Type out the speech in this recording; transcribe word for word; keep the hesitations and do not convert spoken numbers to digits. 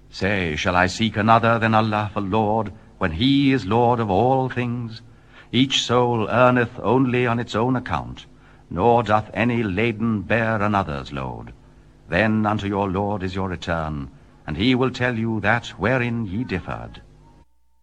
Say, shall I seek another than Allah for Lord, when He is Lord of all things? Each soul earneth only on its own account, nor doth any laden bear another's load. Then unto your Lord is your return, and He will tell you that wherein ye differed.